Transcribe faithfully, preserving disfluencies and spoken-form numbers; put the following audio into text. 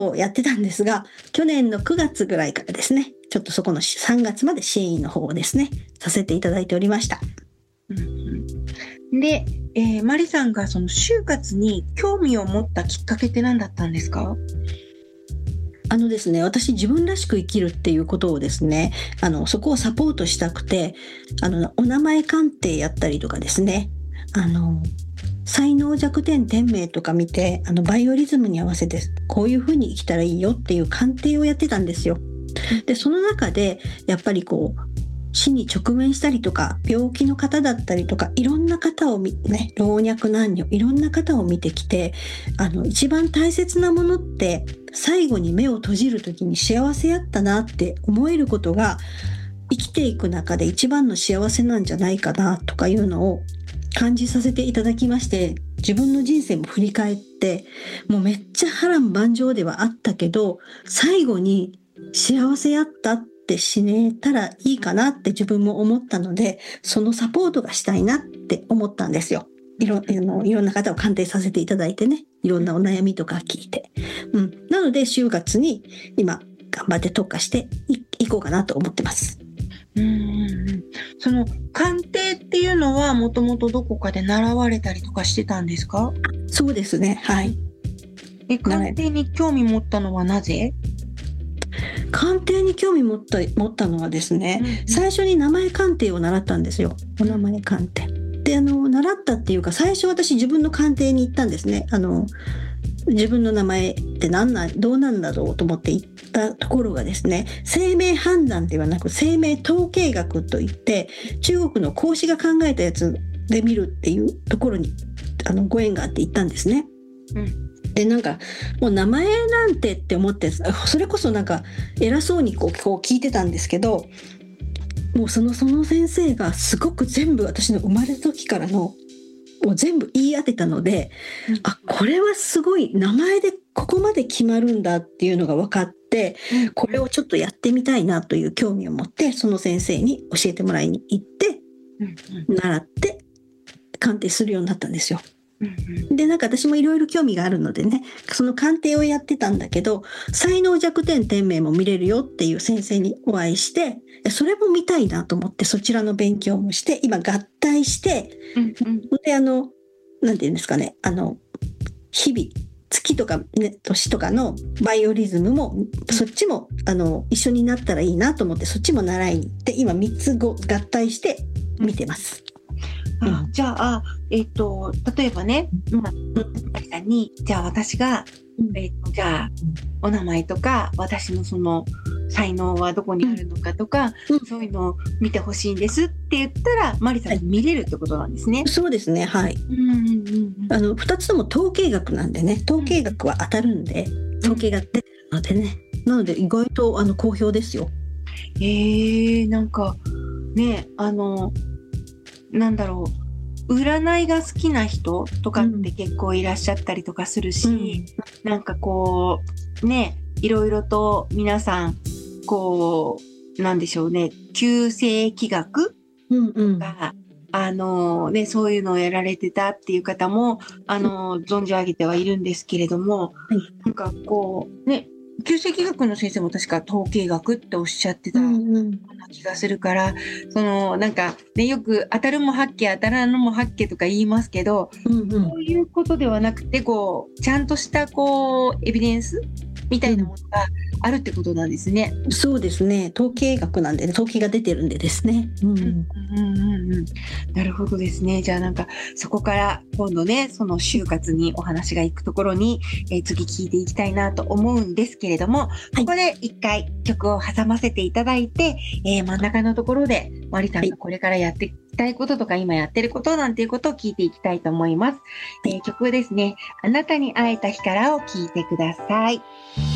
をやってたんですが、去年のくがつぐらいからですね、ちょっとそこのさんがつまで支援員の方をですね、させていただいておりました。 うんうん、で、えー、マリさんがその就活に興味を持ったきっかけって何だったんですか？ あのですね、私自分らしく生きるっていうことをですね、あの、そこをサポートしたくて、あの、お名前鑑定やったりとかですね、あの、才能弱点点名とか見て、あの、バイオリズムに合わせて、こういう風に生きたらいいよっていう鑑定をやってたんですよ。で、その中で、やっぱりこう、死に直面したりとか、病気の方だったりとか、いろんな方を見、ね、老若男女、いろんな方を見てきて、あの、一番大切なものって、最後に目を閉じるときに幸せやったなって思えることが、生きていく中で一番の幸せなんじゃないかなとかいうのを感じさせていただきまして、自分の人生も振り返って、もうめっちゃ波乱万丈ではあったけど、最後に幸せやったって死ねたらいいかなって自分も思ったので、そのサポートがしたいなって思ったんですよ。いろ、あの、いろんな方を鑑定させていただいてね、いろんなお悩みとか聞いて。うん。なので、就活に今、頑張って特化してい、いこうかなと思ってます。 うんうんうん、その鑑定っていうのはもともとどこかで習われたりとかしてたんですか？ そうですね。はい。 え、鑑定に興味持ったのはなぜ？ 鑑定に興味持った、持ったのはですね、うんうん、最初に名前鑑定を習ったんですよ。お名前鑑定。で、あの、習ったっていうか、最初私自分の鑑定に行ったんですね。あの、自分の名前って何なん、どうなんだろうと思って行ったところがですね、生命判断ではなく生命統計学といって、中国の孔子が考えたやつで見るっていうところにあのご縁があって行ったんですね。うんで、なんか、もう名前なんてって思って、それこそなんか偉そうにこう、こう聞いてたんですけど、もうその、その先生がすごく全部私の生まれた時からのを全部言い当てたので、うん、あ、これはすごい名前でここまで決まるんだっていうのが分かって、うん、これをちょっとやってみたいなという興味を持って、その先生に教えてもらいに行って、うん、習って鑑定するようになったんですよ。で、なんか私もいろいろ興味があるのでね、その鑑定をやってたんだけど、才能弱点点名も見れるよっていう先生にお会いして、それも見たいなと思ってそちらの勉強もして、今合体して、うんうん、で、あの、なんていうんですかね、あの、日々、月とか、ね、年とかのバイオリズムも、そっちも、あの、一緒になったらいいなと思って、そっちも習いに行って、今みっつご合体して見てます。 あ、じゃあ、えっと、例えばね、まあ、マリさんに、じゃあ私が、えっと、じゃあ、お名前とか、私のその、才能はどこにあるのかとか、うん、そういうのを見てほしいんですって言ったら、マリさんに見れるってことなんですね。はい、 そうですね、はい。うんうんうん、あの、二つとも統計学なんでね、統計学は当たるんで、うん、統計が出てるのでね、なので意外と、あの、好評ですよ。 えー、なんか、ね、あの、なんだろう、占いが好きな人とかって結構いらっしゃったりとかするし、うん、なんかこう、ね、いろいろと皆さん、こう、なんでしょうね、旧世紀学とか、うんうん、あのね、そういうのをやられてたっていう方も、あの、存じ上げてはいるんですけれども、はい、なんかこう、ね、旧世紀学の先生も確か統計学っておっしゃってた気がするから、うんうん、そのなんかね、よく当たるも八卦当たらぬも八卦とか言いますけど、うんうん、そういうことではなくて、こうちゃんとしたこうエビデンスみたいなものがあるってことなんですね。 うん、そうですね。統計学なんで、ね、統計が出てるんでですね。うんうんうんうん、なるほどですね。じゃあなんかそこから今度ね、その就活にお話がいくところに、えー、次聞いていきたいなと思うんですけれども、ここで一回曲を挟ませていただいて、えー、真ん中のところでマリさんがこれからやっていきたいこととか、今やってることなんていうことを聞いていきたいと思います。えー、曲ですね、あなたに会えた日からを聞いてください。